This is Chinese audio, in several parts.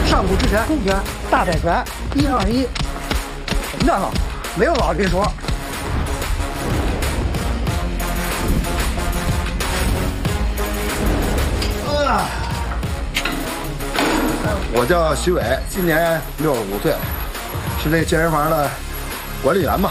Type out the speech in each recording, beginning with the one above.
上古之拳、空拳、大摆拳，1抗1。什么叫老？没有老这说。 我叫徐伟，今年65岁，是那健身房的管理员吧。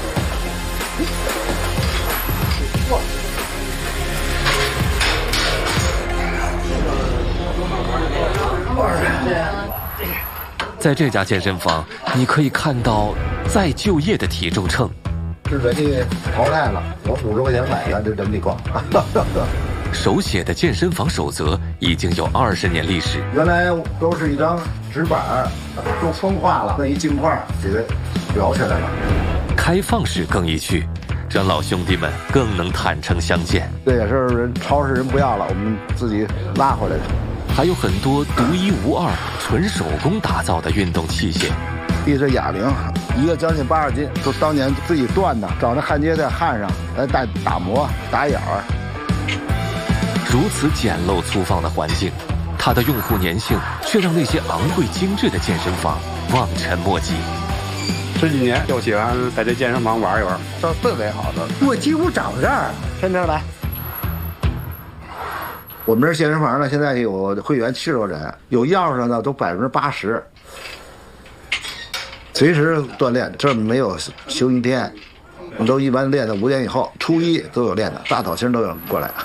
在这家健身房，你可以看到再就业的体重秤。 是人家淘汰了，我50块钱买的，这人民币手写的健身房守则已经有20年历史。 原来都是一张纸板，都风化了，那一镜块给它裱起来了。 开放式更衣区，让老兄弟们更能坦诚相见。 这也是人超市人不要了，我们自己拉回来的。 还有很多独一无二、纯手工打造的运动器械。 一只哑铃，一个将近80斤，都当年自己锻的，找那焊接在焊上，来打磨、打眼儿。 如此简陋粗放的环境，它的用户粘性却让那些昂贵精致的健身房望尘莫及。 这几年就喜欢在这健身房玩一玩， 这氛围好的。 我几乎找这儿，跟这儿来。 我们这健身房呢，现在有会员70多人，有钥匙的呢都80%，随时锻炼。这儿没有休息天，我们都一般练到5点以后，初一都有练的，大早清都有人过来。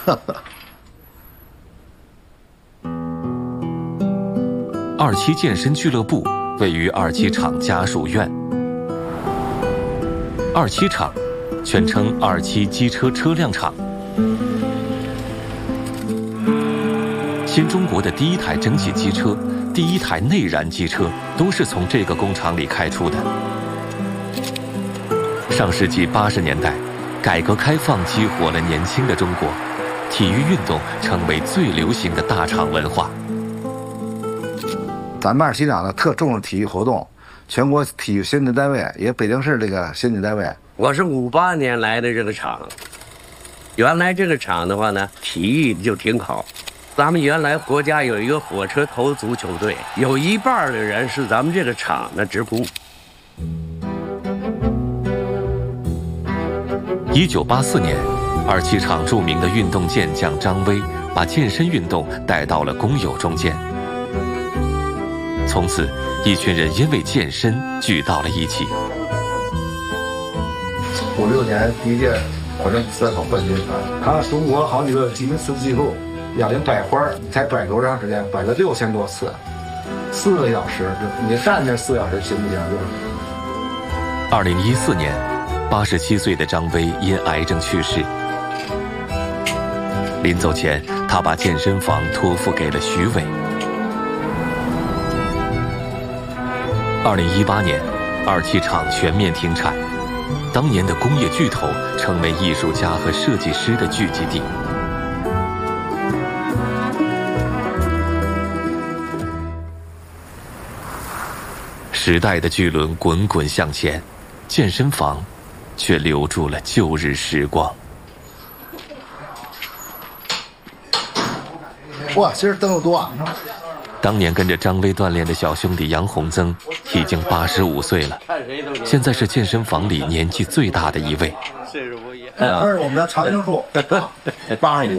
27健身俱乐部位于27厂家属院。27厂，全称27机车车辆厂。新中国的第一台蒸汽机车、第一台内燃机车都是从这个工厂里开出的。上世纪80年代，改革开放激活了年轻的中国，体育运动成为最流行的大厂文化。 咱们27厂呢特重视体育活动，全国体育先进单位，也北京市这个先进单位。 我是58年来的这个厂，原来这个厂的话呢，体育就挺好。咱们原来国家有一个火车头足球队，有1半的人是咱们这个厂的职工。 1984年，27厂著名的运动健将张威把健身运动带到了工友中间。从此，一群人因为健身聚到了一起。 56年第一届火车赛跑冠军，他中国好几个吉尼斯纪录。哑铃摆花才摆多长时间？摆了6000多次，4个小时。你站着4小时行不行 ？2014年，87岁的张威因癌症去世。临走前，他把健身房托付给了徐伟。2018年，27厂全面停产，当年的工业巨头成为艺术家和设计师的聚集地。时代的巨轮滚滚向前，健身房却留住了旧日时光。 哇，今儿灯又多啊！ 当年跟着张威锻炼的小兄弟杨洪增已经85岁了，现在是健身房里年纪最大的一位。 这是我们的常青树，85。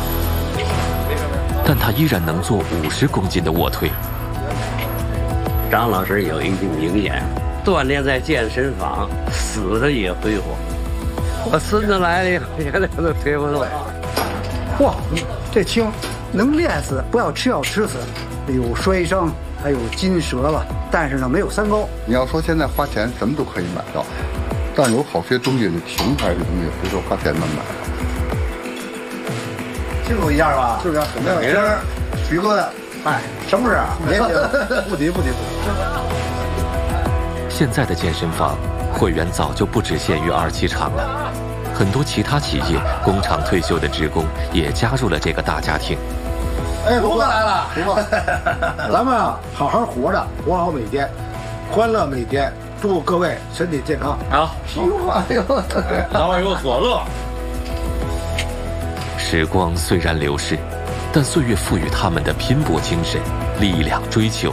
但他依然能做50公斤的卧推。 张老师有一句名言：锻炼在健身房，死的也辉煌。我孙子来了以后，原来都推不动。 哇，这轻，能练死，不要吃药吃死。有摔伤，还有筋折了，但是呢，没有3高。 你要说现在花钱什么都可以买到，但有好些东西的情怀的东西，不是花钱能买到。 清楚一下吧，是不是？没事，徐哥的。哎，什么事啊？别不急。 现在的健身房会员早就不只限于27厂了，很多其他企业、工厂退休的职工也加入了这个大家庭。 哎，胡哥来了，胡哥，咱们啊，好好活着，活好每天，欢乐每天，祝各位身体健康。 好，老板有所乐。 时光虽然流逝，但岁月赋予他们的拼搏精神、力量追求，